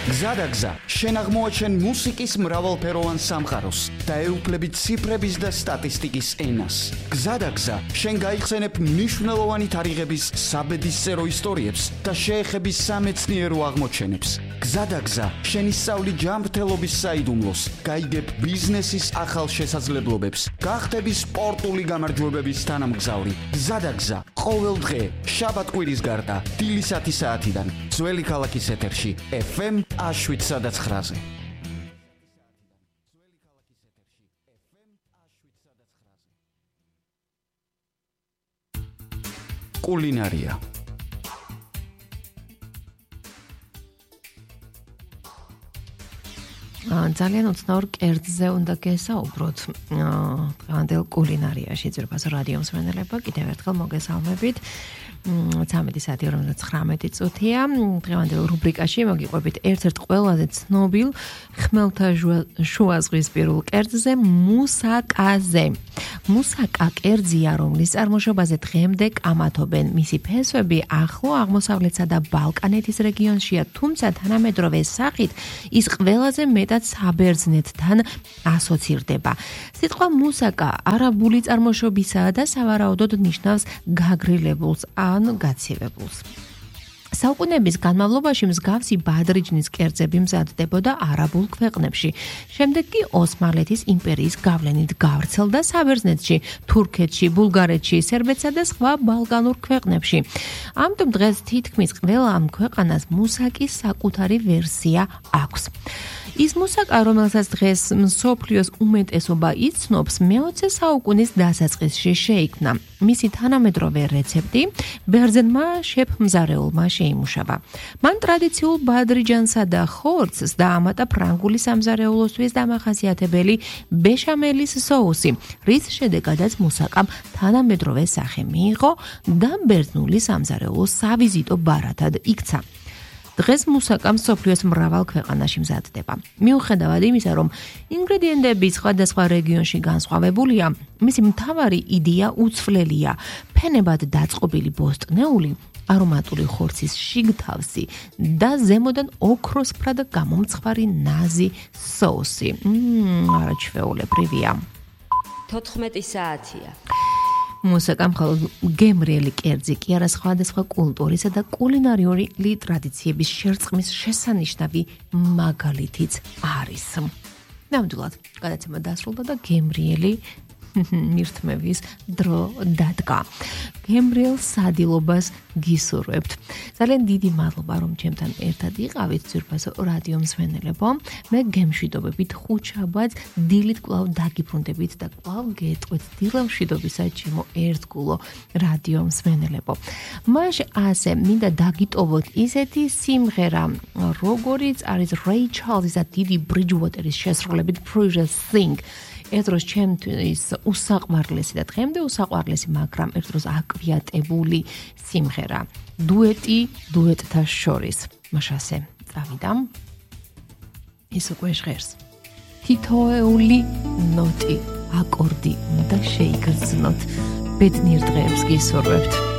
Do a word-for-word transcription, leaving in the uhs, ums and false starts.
გზადაგზა, შენ აღმოაჩენ მუსიკის მრავალფეროვან სამყაროს და ეუფლებით ციფრების და სტატისტიკის ენას. გზადაგზა, შენ გაიხსენებ მნიშვნელოვანი თარიღების საბედისწერო ისტორიებს და შეეხები სამეცნიერო აღმოჩენებს. გზადაგზა, შენ ისწავლი ჯანმრთელობის საიდუმლოს, გაიგებ ბიზნესის ახალ შესაძლებლობებს, გახდები სპორტული გამარჯვებების თანამგზავრი. გზადაგზა, ყოველ დღე, შაბათ-კვირის გარდა, დილისათი საათიდან, ძველი ქალაქის ეთერში, ეფ ემ შვიდსა და ცხრაზე. კულინარია. ძალიან უცნაურ კერძზე უნდა გესაუბროთ დღევანდელ კულინარიაში. ძვირფასო რადიო მსმენელებო, კიდევ ერთხელ მოგესალმებით. ცამეტი საათი ორმოცდათხრამეტი წუთია. დღევანდელ რუბრიკაში მოგიყვებით ერთ-ერთ ყველაზე ცნობილ ხმელთა შუაზღვისპირულ კერძზე, მუსაკაზე. მუსაკა კერძია, რომლის წარმოშობაზე დღემდე კამათობენ. მისი ფესვები ახლო აღმოსავლეთსა და ბალკანეთის რეგიონშია, თუმცა თანამედროვე სახით ის ყველაზე მეტად საბერძნეთთან ასოცირდება. სიტყვა მუსაკა არაბული წარმოშობისაა და სავარაუდოდ ნიშნავს გაგრილებულს ან გაცივებულს. საუკუნეების განმავლობაში მსგავსი ბადრიჯნის კერძები მზადდებოდა არაბულ ქვეყნებში. შემდეგ კი ოსმალეთის იმპერიის გავლენით გავრცელდა საბერძნეთში, თურქეთში, ბულგარეთში, სერბეთსა და სხვა ბალკანურ ქვეყნებში. ამიტომ დღეს თითქმის ყველა ამ ქვეყანას მუსაკის საკუთარი ვერსია აქვს. ის მუსაკა, რომელსაც დღეს მსოფლიოს უმეტესობა იცნობს, მეოცე საუკუნის დასაწყისში შეიქმნა. მისი თანამედროვე რეცეპტი ბერძენმა შეფ-მზარეულმა შეიმუშავა. მან ტრადიციულ ბადრიჯანსა და ხორცს დაამატა ფრანგული სამზარეულოსთვის დამახასიათებელი ბეშამელის соуსი, რის შედეგადაც მუსაკამ თანამედროვე სახე მიიღო და ბერძნული სამზარეულოს სავიზიტო ბარათად იქცა. დღეს მუსაკა მსოფლიოს მრავალ ქვეყანაში მზადდება. მიუხედავად იმისა, რომ ინგრედიენტები სხვადასხვა რეგიონში განსხვავებულია, მისი მთავარი იდეა უცვლელია: ფენებად დაწყობილი ბოსტნეული, არომატული ხორცის შიგთავსი და ზემოდან ოქროსფრა და გამომცხვარი ნაზი соуსი. მმ, არაჩვეულებრივია. თოთხმეტი საათია. მუსაკა მხოლოდ გემრიელი კერძი კი არა, სხვადასხვა კულტურისა და კულინარიული ტრადიციების შერწყმის შესანიშნავი მაგალითიც არის. ნამდვილად, გადაცემა დასრულდა და გემრიელი მირთმევის დრო დადგა. გემრიელ სადილობას გისურვებთ. ძალიან დიდი მადლობა, რომ ჩემთან ერთად იყავით, ძვირფასო რადიო მსმენელებო. მე გემშვიდობებით, ხუთშაბათს დილით კვლავ დაგიბრუნდებით და კვლავ გეტყვით დილამშვიდობისა ჩემო ერთგულო რადიო მსმენელებო. მაშ ასე მინდა დაგიტოვოთ ისეთი სიმღერა, როგორიც არის Ray Charles-ისა და დიდი Bridgewater-ის შესრულებით Precious Thing. ერთ დროს ჩემთვის უსაყვარლესი და დღემდე უსაყვარლესი, მაგრამ ერთ დროს აკვიატებული სიმღერა. დუეტი დუეტთა შორის. მაშასე წავიდა. ის უკვე ჟღერს. თითოეული ნოტი, აკორდი უნდა შეიგრძნოთ. ბედნიერ დღეებს გისურვებთ.